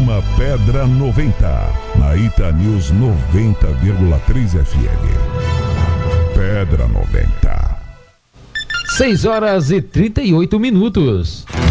Programa Pedra 90, na Ita News 90,3 FM. Pedra 90. 6 horas e 38 minutos.